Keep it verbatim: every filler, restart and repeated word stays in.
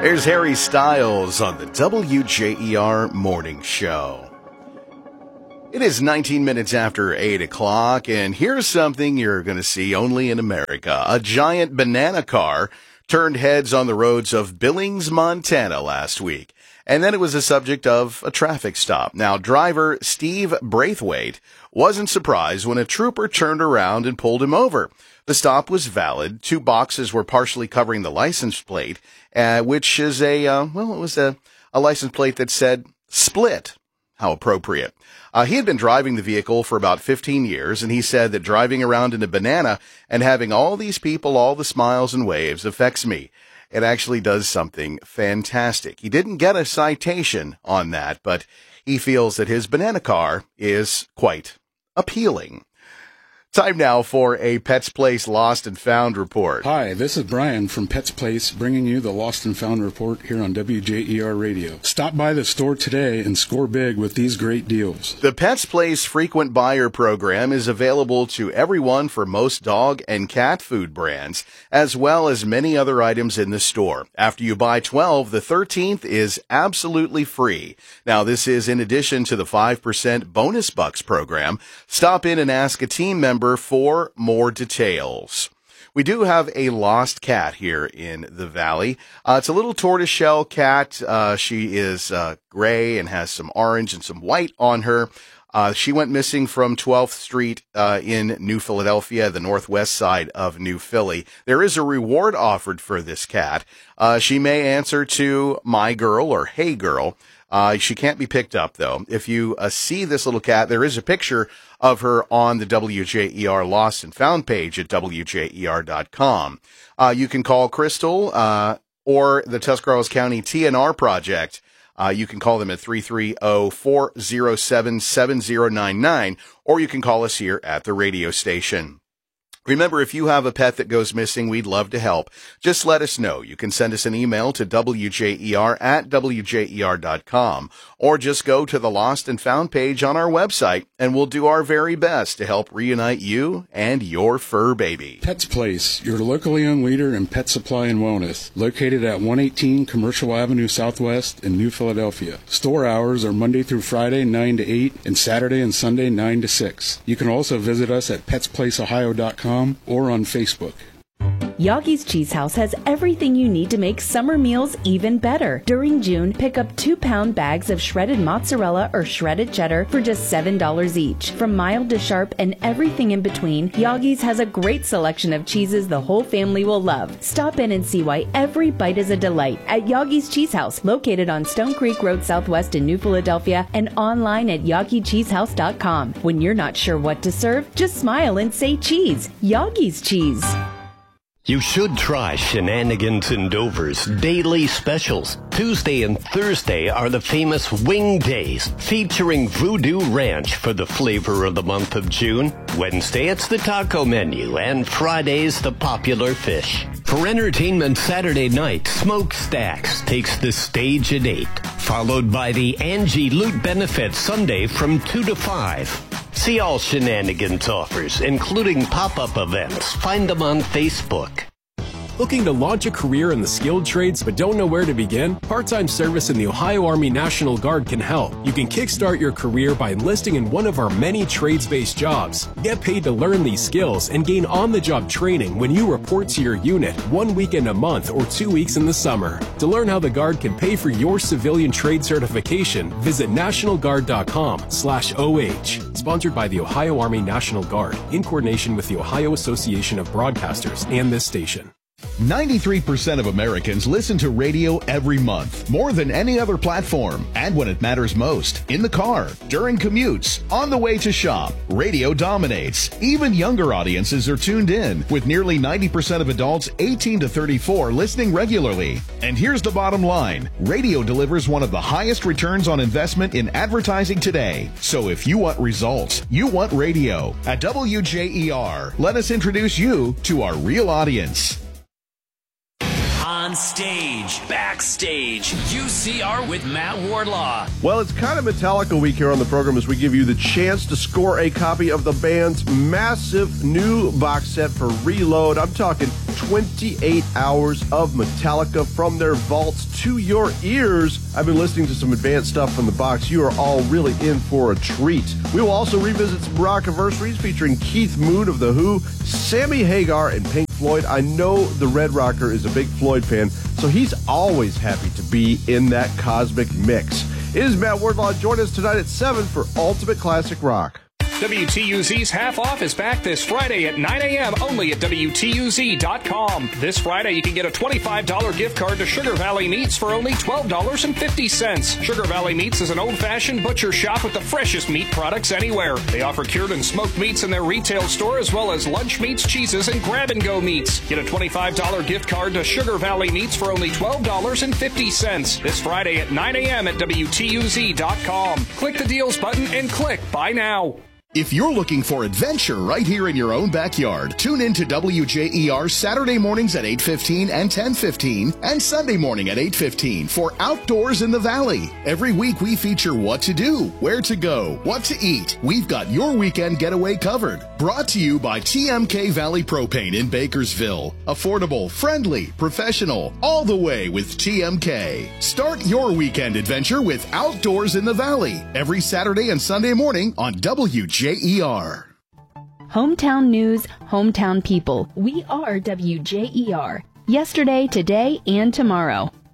There's Harry Styles on the W J E R Morning Show. It is nineteen minutes after eight o'clock, and here's something you're going to see only in America. A giant banana car turned heads on the roads of Billings, Montana last week. And then it was the subject of a traffic stop. Now, driver Steve Braithwaite wasn't surprised when a trooper turned around and pulled him over. The stop was valid. Two boxes were partially covering the license plate, uh, which is a, uh, well, it was a, a license plate that said split. How appropriate. Uh, he had been driving the vehicle for about fifteen years, and he said that driving around in a banana and having all these people, all the smiles and waves affects me. It actually does something fantastic. He didn't get a citation on that, but he feels that his banana car is quite appealing. Time now for a Pets Place Lost and Found report. Hi, this is Brian from Pets Place, bringing you the Lost and Found report here on W J E R Radio. Stop by the store today and score big with these great deals. The Pets Place Frequent Buyer Program is available to everyone for most dog and cat food brands, as well as many other items in the store. After you buy twelve, the thirteenth is absolutely free. Now, this is in addition to the five percent Bonus Bucks program. Stop in and ask a team member for more details. We do have a lost cat here in the valley. Uh, it's a little tortoiseshell cat. Uh, she is uh, gray and has some orange and some white on her. Uh, she went missing from twelfth Street uh, in New Philadelphia, the northwest side of New Philly. There is a reward offered for this cat. Uh, she may answer to My Girl or Hey Girl. Uh, she can't be picked up, though. If you uh, see this little cat, there is a picture of her on the W J E R Lost and Found page at W J E R dot com. Uh, you can call Crystal uh, or the Tuscarawas County T N R Project. Uh, you can call them at three three zero, four zero seven, seven zero nine nine, or you can call us here at the radio station. Remember, if you have a pet that goes missing, we'd love to help. Just let us know. You can send us an email to W J E R at W J E R dot com, or just go to the Lost and Found page on our website, and we'll do our very best to help reunite you and your fur baby. Pets Place, your locally owned leader in pet supply and wellness, located at one eighteen Commercial Avenue Southwest in New Philadelphia. Store hours are Monday through Friday, nine to eight, and Saturday and Sunday, nine to six. You can also visit us at pets place ohio dot com or on Facebook. Yogi's Cheese House has everything you need to make summer meals even better. During June, pick up two-pound bags of shredded mozzarella or shredded cheddar for just seven dollars each. From mild to sharp and everything in between, Yogi's has a great selection of cheeses the whole family will love. Stop in and see why every bite is a delight at Yogi's Cheese House, located on Stone Creek Road Southwest in New Philadelphia, and online at yogi cheese house dot com. When you're not sure what to serve, just smile and say cheese. Yogi's Cheese. You should try Shenanigans in Dover's daily specials. Tuesday and Thursday are the famous Wing Days, featuring Voodoo Ranch for the flavor of the month of June. Wednesday, it's the taco menu, and Friday's the popular fish. For entertainment Saturday night, Smokestacks takes the stage at eight, followed by the Angie Loot Benefit Sunday from two to five. See all Shenanigans offers, including pop-up events. Find them on Facebook. Looking to launch a career in the skilled trades but don't know where to begin? Part-time service in the Ohio Army National Guard can help. You can kickstart your career by enlisting in one of our many trades-based jobs. Get paid to learn these skills and gain on-the-job training when you report to your unit one weekend a month or two weeks in the summer. To learn how the Guard can pay for your civilian trade certification, visit national guard dot com slash O H. Sponsored by the Ohio Army National Guard in coordination with the Ohio Association of Broadcasters and this station. ninety-three percent of Americans listen to radio every month, more than any other platform. And when it matters most, in the car, during commutes, on the way to shop, radio dominates. Even younger audiences are tuned in, with nearly ninety percent of adults eighteen to thirty-four listening regularly. And here's the bottom line. Radio delivers one of the highest returns on investment in advertising today. So if you want results, you want radio. At W J E R, let us introduce you to our real audience. On stage, backstage, U C R with Matt Wardlaw. Well, it's kind of Metallica week here on the program as we give you the chance to score a copy of the band's massive new box set for Reload. I'm talking twenty-eight hours of Metallica from their vaults to your ears. I've been listening to some advanced stuff from the box. You are all really in for a treat. We will also revisit some rock-anniversaries featuring Keith Moon of The Who, Sammy Hagar, and Pink Floyd. I know the Red Rocker is a big Floyd fan, so he's always happy to be in that cosmic mix. It is Matt Wardlaw. Join us tonight at seven for Ultimate Classic Rock. W T U Z's Half Off is back this Friday at nine a.m. only at W T U Z dot com. This Friday, you can get a twenty-five dollars gift card to Sugar Valley Meats for only twelve dollars and fifty cents. Sugar Valley Meats is an old-fashioned butcher shop with the freshest meat products anywhere. They offer cured and smoked meats in their retail store, as well as lunch meats, cheeses, and grab-and-go meats. Get a twenty-five dollars gift card to Sugar Valley Meats for only twelve dollars and fifty cents. This Friday at nine a.m. at W T U Z dot com. Click the deals button and click Buy Now. If you're looking for adventure right here in your own backyard, tune in to W J E R Saturday mornings at eight fifteen and ten fifteen and Sunday morning at eight fifteen for Outdoors in the Valley. Every week we feature what to do, where to go, what to eat. We've got your weekend getaway covered. Brought to you by T M K Valley Propane in Bakersville. Affordable, friendly, professional, all the way with T M K. Start your weekend adventure with Outdoors in the Valley every Saturday and Sunday morning on W J E R. Hometown news, hometown people. We are W J E R. Yesterday, today, and tomorrow.